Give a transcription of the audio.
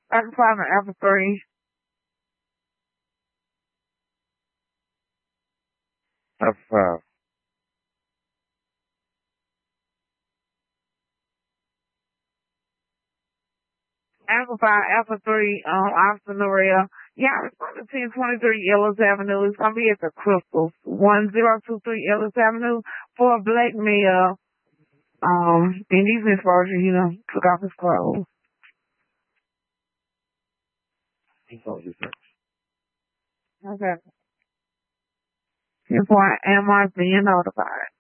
I can find the Alpha 3. Alpha 5. Alpha 5, Alpha 3, Austin Area. Yeah, it's on the 1023 Ellis Avenue. It's going to be at the Crystals, 1023 Ellis Avenue for a black male. Indecent exposure, took off his clothes. Okay. Therefore, am I being notified?